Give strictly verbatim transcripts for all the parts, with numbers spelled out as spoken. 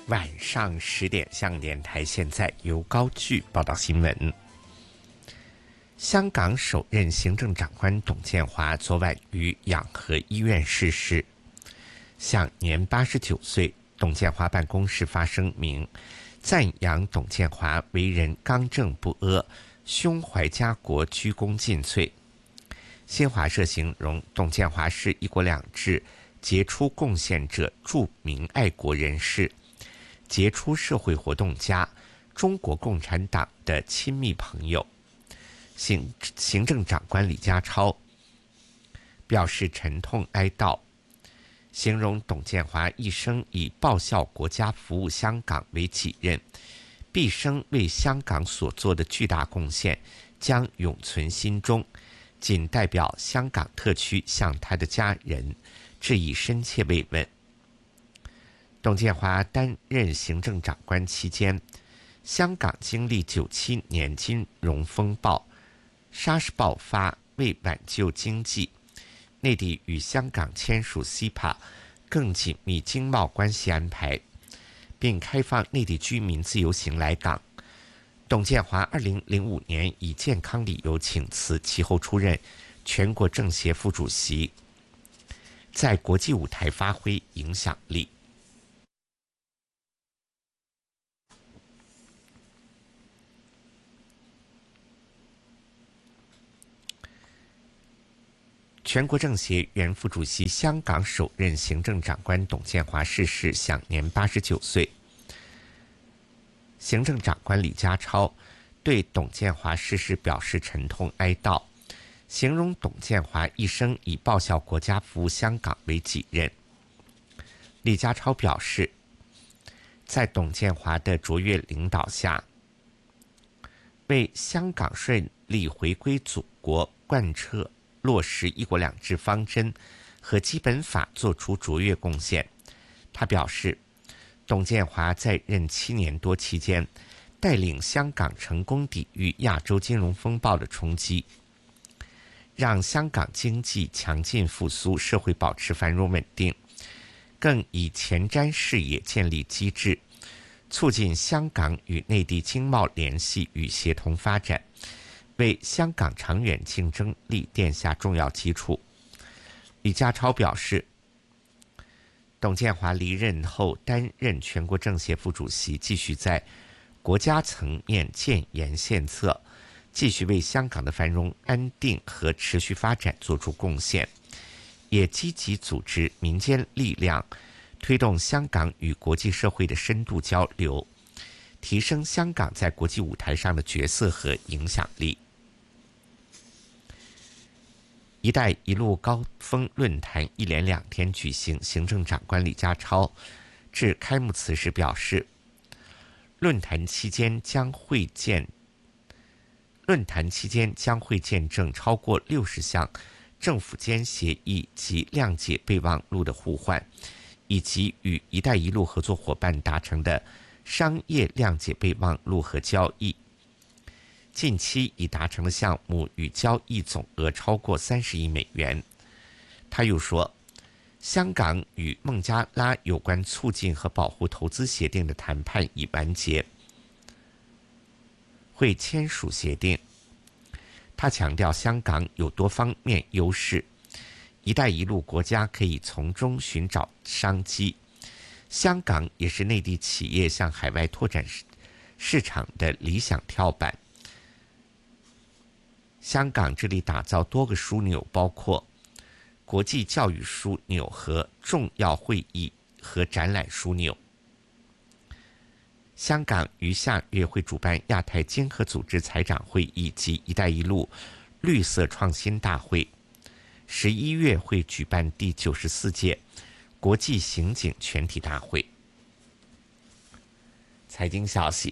晚上十点，香港电台现在由高炬报道新闻。香港首任行政长官董建华昨晚于养和医院逝世，享年八十九岁。董建华办公室发声明，赞扬董建华为人刚正不阿，胸怀家国，鞠躬尽瘁。新华社形容董建华是一国两制杰出贡献者、著名爱国人士、杰出社会活动家、中国共产党的亲密朋友。行行政长官李家超表示沉痛哀悼，形容董建华一生以报效国家、服务香港为己任，毕生为香港所做的巨大贡献将永存心中，仅代表香港特区向他的家人致以深切慰问。董建华担任行政长官期间，香港经历九七年金融风暴，沙士爆发，为挽救经济，内地与香港签署 C P A 更紧密经贸关系安排，并开放内地居民自由行来港。董建华二零零五年以健康理由请辞，其后出任全国政协副主席，在国际舞台发挥影响力。全国政协原副主席、香港首任行政长官董建华逝世，享年八十九岁。行政长官李家超对董建华逝世表示沉痛哀悼，形容董建华一生以报效国家、服务香港为己任。李家超表示，在董建华的卓越领导下，为香港顺利回归祖国、贯彻落实一国两制方针和基本法作出卓越贡献。他表示，董建华在任七年多期间，带领香港成功抵御亚洲金融风暴的冲击，让香港经济强劲复苏，社会保持繁荣稳定，更以前瞻视野建立机制，促进香港与内地经贸联系与协同发展，为香港长远竞争力奠下重要基础。李家超表示，董建华离任后担任全国政协副主席，继续在国家层面建言献策，继续为香港的繁荣安定和持续发展做出贡献，也积极组织民间力量，推动香港与国际社会的深度交流，提升香港在国际舞台上的角色和影响力。一带一路高峰论坛一连两天举行，行政长官李家超致开幕词时表示，论坛期间将会见论坛期间将会见证超过六十项政府间协议及谅解备忘录的互换，以及与一带一路合作伙伴达成的商业谅解备忘录和交易。近期已达成的项目与交易总额超过三十亿美元。他又说，香港与孟加拉有关促进和保护投资协定的谈判已完结，会签署协定。他强调，香港有多方面优势，一带一路国家可以从中寻找商机，香港也是内地企业向海外拓展市场的理想跳板。香港致力打造多个枢纽，包括国际教育枢纽和重要会议和展览枢纽。香港于下月会主办亚太经合组织财长会议及一带一路绿色创新大会，十一月会举办第九十四届国际刑警全体大会。财经消息，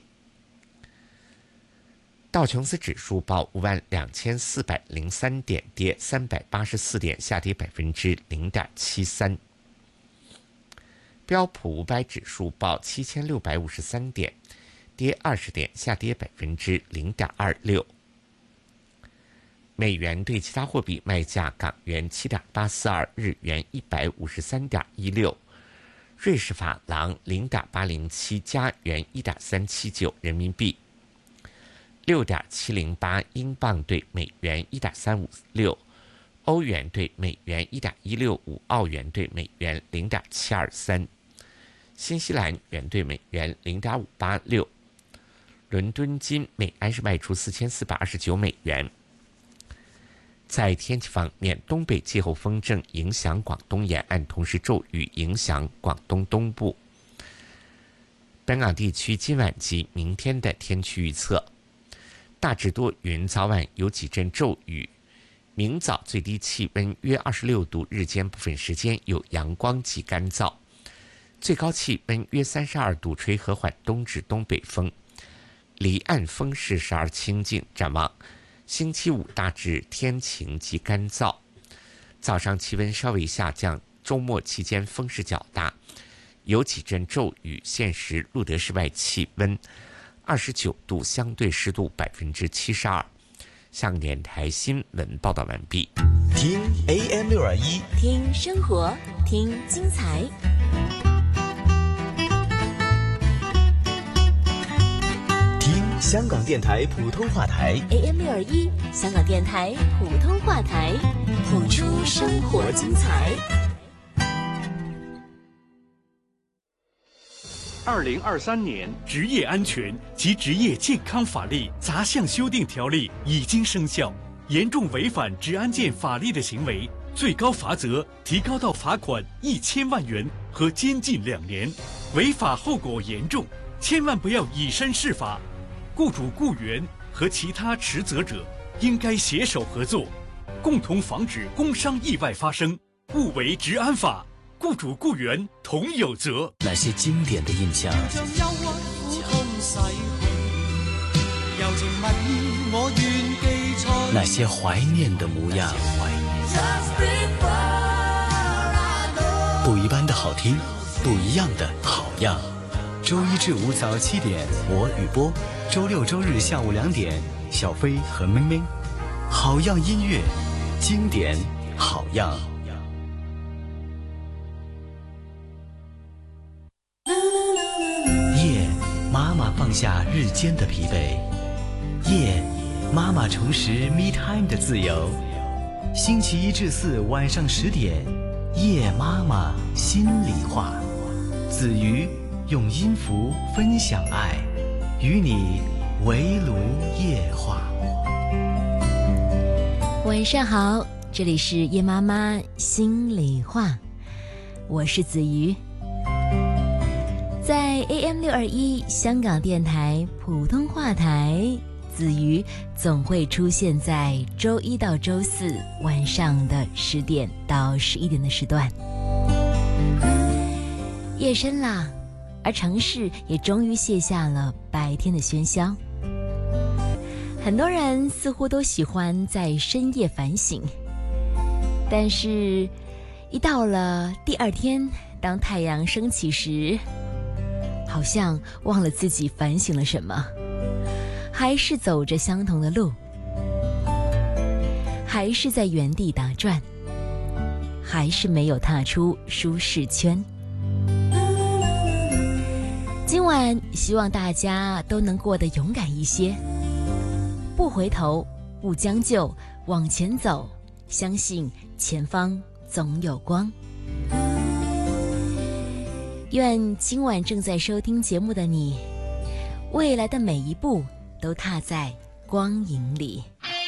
道琼斯指数报五万两千四百零三点，跌三百八十四点，下跌百分之零点七三。标普五百指数报七千六百五十三点，跌二十点，下跌百分之零点二六。美元对其他货币卖价：港元七点八四二，日元一百五十三点一六， 瑞士法郎零点八零七，加元一点三七九人民币，六点七零八英镑兑美元一点三五六，欧元兑美元一点一六五，澳元兑美元零点七二三，新西兰元兑美元零点五八六。伦敦金每安士卖出四千四百二十九美元。在天气方面，东北季候风正影响广东沿岸，同时骤雨影响广东东部。本港地区今晚及明天的天气预测：大致多云，早晚有几阵骤雨。明早最低气温约二十六度，日间部分时间有阳光及干燥，最高气温约三十二度，吹和缓东至东北风，离岸风势时而清劲。展望星期五大致天晴及干燥，早上气温稍微下降，周末期间风势较大，有几阵骤雨。现时录得室外气温二十九度，相对湿度百分之七十二。香港电台新闻报道完毕。 听 A M 六二一， 听生活，听精彩。 香港电台普通话台 A M 六二一，香港电台普通话台，谱出生活精彩。 二零二三年职业安全及职业健康法例杂项修订条例已经生效，严重违反职安健法例的行为，最高罚则提高到罚款一千万元和监禁两年，违法后果严重，千万不要以身试法。雇主、雇员和其他持责者应该携手合作，共同防止工伤意外发生，勿违职安法，雇主、雇员同有责。 那些经典的印象，那些怀念的模样，不一般的好听，不一样的好样。周一至五早七点，我雨波；周六周日下午两点，小飞和明明。好样音乐，经典好样。夜，妈妈放下日间的疲惫；夜，妈妈重拾 me time 的自由。星期一至四晚上十点，夜妈妈心里话。子瑜用音符分享爱，与你围炉夜话。 晚上好，这里是叶妈妈心里话，我是子瑜。在 A M 六二一 香港电台普通话台，子瑜总会出现在周一到周四晚上的十点到十一点的时段。夜深啦，而城市也终于卸下了白天的喧嚣。很多人似乎都喜欢在深夜反省，但是一到了第二天，当太阳升起时，好像忘了自己反省了什么，还是走着相同的路，还是在原地打转，还是没有踏出舒适圈。今晚希望大家都能过得勇敢一些，不回头，不将就，往前走，相信前方总有光。愿今晚正在收听节目的你，未来的每一步都踏在光影里。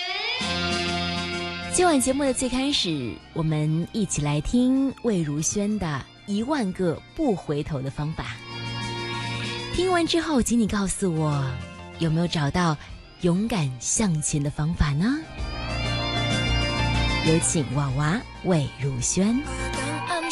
今晚节目的最开始，我们一起来听魏如萱的《一万个不回头的方法》。听完之后，请你告诉我，有没有找到勇敢向前的方法呢？有请娃娃魏如萱。